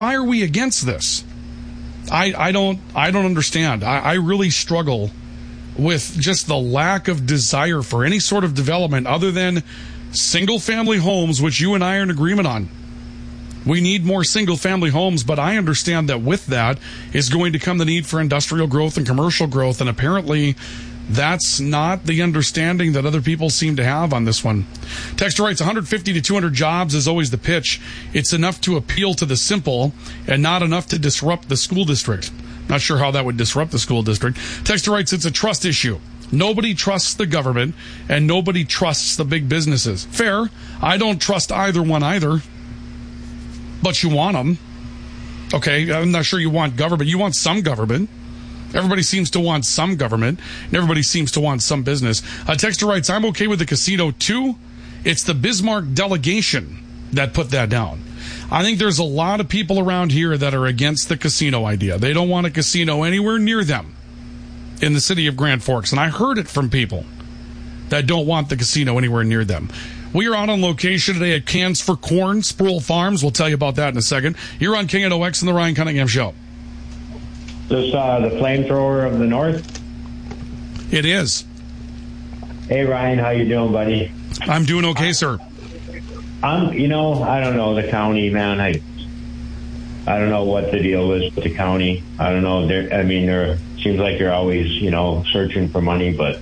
Why are we against this? I don't understand. I really struggle with just the lack of desire for any sort of development other than single-family homes, which you and I are in agreement on. We need more single-family homes, but I understand that with that is going to come the need for industrial growth and commercial growth, and apparently that's not the understanding that other people seem to have on this one. Texter writes, 150 to 200 jobs is always the pitch. It's enough to appeal to the simple and not enough to disrupt the school district. Not sure how that would disrupt the school district. Texter writes, it's a trust issue. Nobody trusts the government, and nobody trusts the big businesses. Fair. I don't trust either one either. But you want them. Okay, I'm not sure you want government. You want some government. Everybody seems to want some government, and everybody seems to want some business. Texter writes, I'm okay with the casino too. It's the Bismarck delegation that put that down. I think there's a lot of people around here that are against the casino idea. They don't want a casino anywhere near them in the city of Grand Forks. And I heard it from people that don't want the casino anywhere near them. We are out on location today at Cans for Corn, Sproul Farms. We'll tell you about that in a second. You're on KNOX and the Ryan Cunningham Show. This the flamethrower of the north? It is. Hey, Ryan, how you doing, buddy? I'm doing okay, sir. I don't know the county, man. I don't know what the deal is with the county. I don't know. There seems like you're always, searching for money, but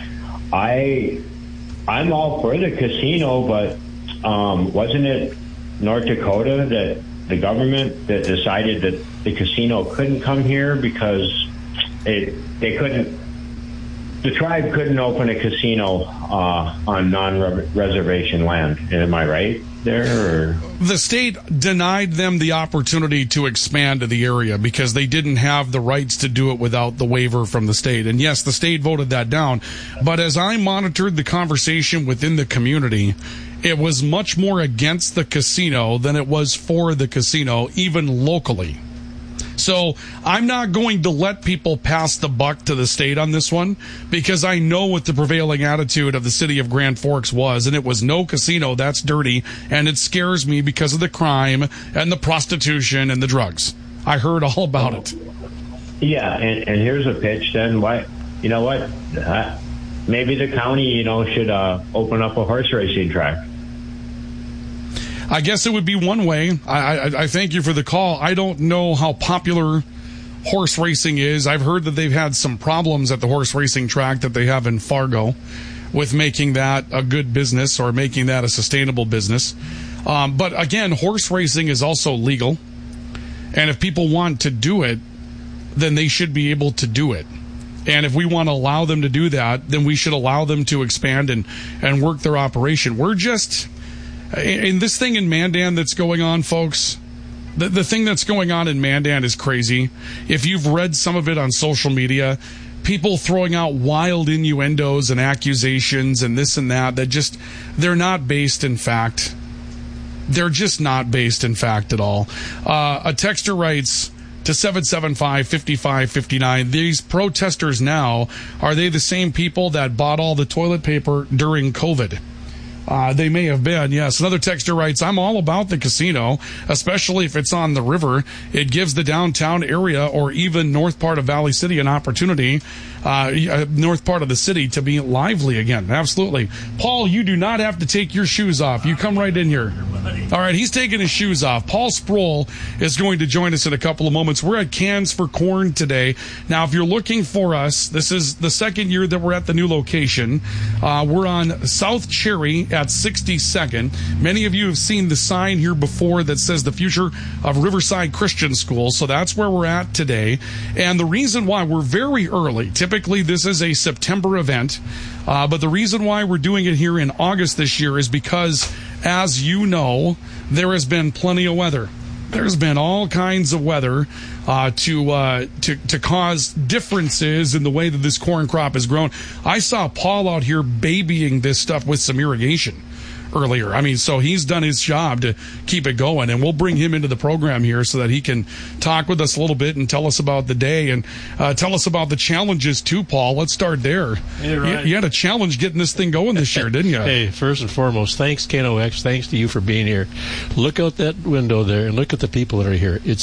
I'm all for the casino, but wasn't it North Dakota that the government that decided that the casino couldn't come here because the tribe couldn't open a casino on non-reservation land. Am I right there? Or? The state denied them the opportunity to expand to the area because they didn't have the rights to do it without the waiver from the state. And yes, the state voted that down. But as I monitored the conversation within the community, it was much more against the casino than it was for the casino, even locally. So I'm not going to let people pass the buck to the state on this one because I know what the prevailing attitude of the city of Grand Forks was, and it was no casino, that's dirty, and it scares me because of the crime and the prostitution and the drugs. I heard all about it. Yeah, and here's a pitch then. Why? You know what? Maybe the county, should open up a horse racing track. I guess it would be one way. I thank you for the call. I don't know how popular horse racing is. I've heard that they've had some problems at the horse racing track that they have in Fargo with making that a good business or making that a sustainable business. But again, horse racing is also legal. And if people want to do it, then they should be able to do it. And if we want to allow them to do that, then we should allow them to expand and work their operation. We're just... in this thing in Mandan that's going on, folks, the thing that's going on in Mandan is crazy. If you've read some of it on social media, people throwing out wild innuendos and accusations and this and that just, they're not based in fact. They're just not based in fact at all. A texter writes to 775-5559, these protesters now, are they the same people that bought all the toilet paper during COVID? They may have been, yes. Another texter writes, I'm all about the casino, especially if it's on the river. It gives the downtown area or even north part of Valley City an opportunity, north part of the city, to be lively again. Absolutely. Paul, you do not have to take your shoes off. You come right in here. All right, he's taking his shoes off. Paul Sproul is going to join us in a couple of moments. We're at Cans for Corn today. Now, if you're looking for us, this is the second year that we're at the new location. We're on South Cherry at 62nd. Many of you have seen the sign here before that says the future of Riverside Christian School. So that's where we're at today. And the reason why we're very early, typically this is a September event, but the reason why we're doing it here in August this year is because, as you know, there has been plenty of weather. There's been all kinds of weather to cause differences in the way that this corn crop has grown. I saw Paul out here babying this stuff with some irrigation earlier. I mean, so he's done his job to keep it going, and we'll bring him into the program here so that he can talk with us a little bit and tell us about the day and tell us about the challenges too, Paul. Let's start there. Hey, Ryan. You had a challenge getting this thing going this year, didn't you? Hey, first and foremost, thanks KNOX. Thanks to you for being here. Look out that window there and look at the people that are here. It's